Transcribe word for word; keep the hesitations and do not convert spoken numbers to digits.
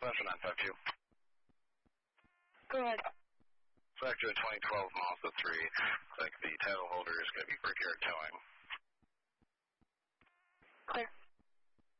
Central nine five two. Go ahead. Back to a twenty twelve Mazda three. Looks like the title holder is going to be Brickyard Towing. Clear.